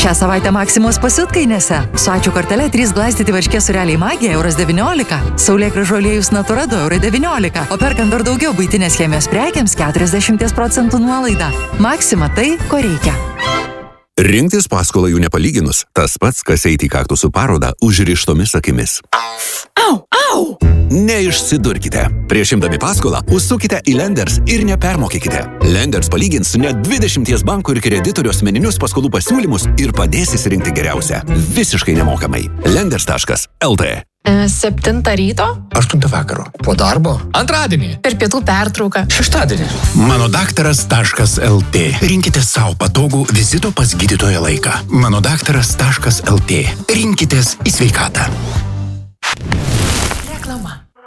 Šią savaitę Maksimos pasiutkainėse. Su ačiū kortele 3 glaistyti varškės sūreliai Magija €19, saulėgrąžų aliejus Natura €2,19, o perkant dar daugiau buitinės chemijos prekiams 40% nuolaida. Maksima tai, ko reikia. Rinktis paskolą jų nepalyginus, tas pats, kas eiti į kaktusų parodą užrištomis akimis. Au, au! Neišsidurkite. Prieš imdami paskolą, užsukite į Lenders ir nepermokykite. Lenders palygins net 20 bankų ir kreditorių asmeninius paskolų pasiūlymus ir padės įsirinkti geriausią. Visiškai nemokamai. Lenders.lt 7 ryto? 8 vakaro. Po darbo? Antradienį. Per pietų pertrauką. Šeštadienį. Manodaktaras.lt. Rinkite savo patogų vizito pas gydytoją laiką. Manodaktaras.lt. Rinkitės į sveikatą.